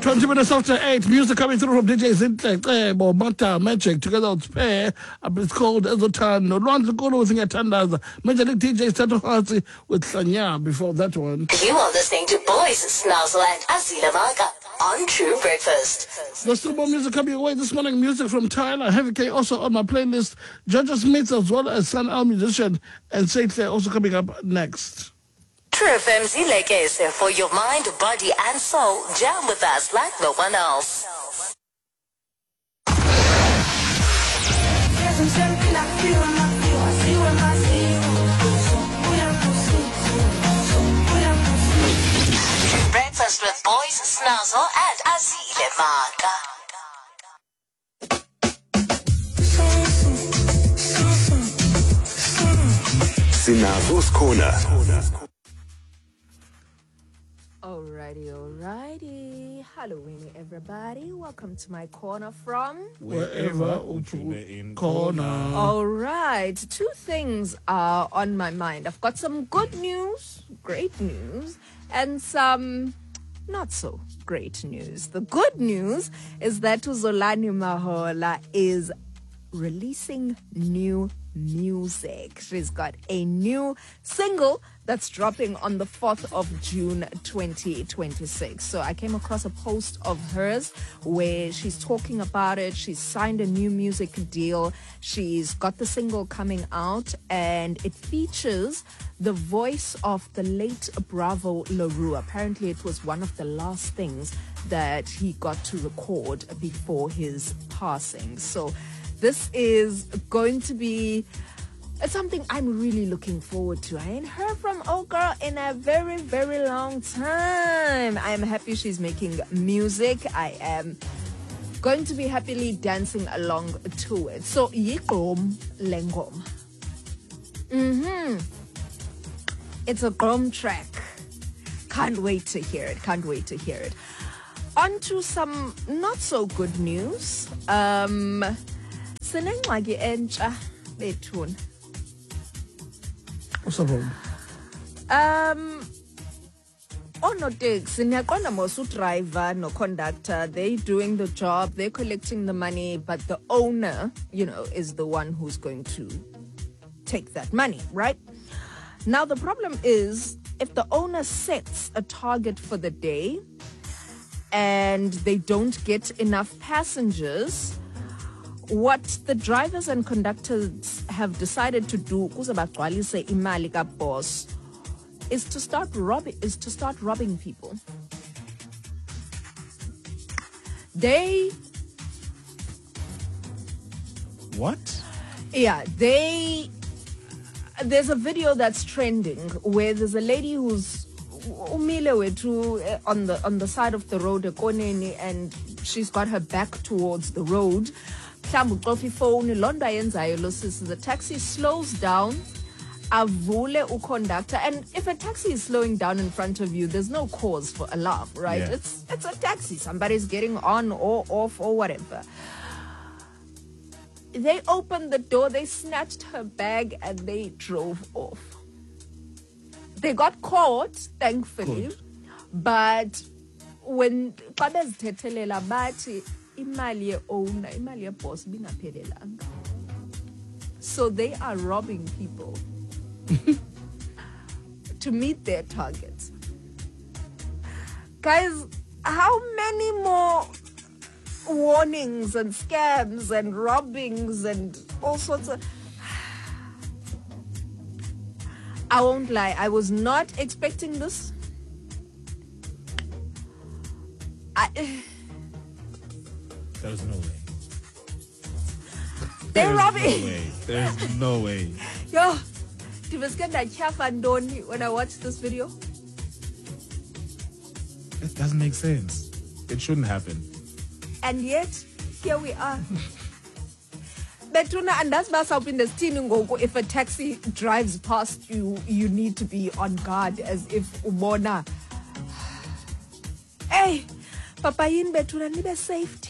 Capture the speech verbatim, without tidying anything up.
twenty minutes after eight, music coming through from D J Zinhle, Mata, Magic, together with Pair. It's called Ezotano. Lwandle Nkulu with Ngetandaza. Major League D J Sato Hasi with Sanya before that one. You are listening to Boys Snazzle and Azila Maka on True Breakfast. There's still more music coming away this morning. Music from Tyler, Heavy K also on my playlist. Georgia Smith as well as Sun Al Musician and Zinhle also coming up next. True F M Zilekese for your mind, body and soul. Jam with us like no one else. Breakfast with Boys Snazzle and Azile Maka. Sinavo's Corner. Alrighty, alrighty. Halloween, everybody. Welcome to my corner from Wherever in corner. All right. Two things are on my mind. I've got some good news, great news, and some not so great news. The good news is that Uzolani Mahola is releasing new music. She's got a new single that's dropping on the fourth of June twenty twenty-six. So I came across a post of hers where she's talking about it. She's signed a new music deal. She's got the single coming out and it features the voice of the late Bravo LaRue. Apparently it was one of the last things that he got to record before his passing. So this is going to be it's something I'm really looking forward to. I ain't heard from old girl in a very, very long time. I am happy she's making music. I am going to be happily dancing along to it. So, Yigom Lengom. Mm-hmm. It's a Grom track. Can't wait to hear it. Can't wait to hear it. On to some not so good news. Um... Sinengxaki entsha bethuna. What's up, Rob? Um onoteksi niyaqonda mos driver no conductor, they doing the job, they're collecting the money, but the owner, you know, is the one who's going to take that money, right? Now the problem is if the owner sets a target for the day and they don't get enough passengers, what the drivers and conductors have decided to do boss, is to start robbing is to start robbing people. They What? Yeah, they there's a video that's trending where there's a lady who's umile wethu on the on the side of the road and she's got her back towards the road. The taxi slows down, avule uconductor, and if a taxi is slowing down in front of you, there's no cause for alarm, right? Yeah. It's it's a taxi. Somebody's getting on or off or whatever. They opened the door, they snatched her bag, and they drove off. They got caught, thankfully, Good. but when bati imali ye owner, imali ye boss bingaphelelanga. So they are robbing people to meet their targets. Guys, how many more warnings and scams and robbings and all sorts of... I won't lie, I was not expecting this. I... There's no way. They're There's robbing. No way. There's no way. Yo, when I watched this video. It doesn't make sense. It shouldn't happen. And yet, here we are. Betuna, and that's what's in the stealing. If a taxi drives past you, you need to be on guard as if umona. Hey, Papa yin betuna nibe safety.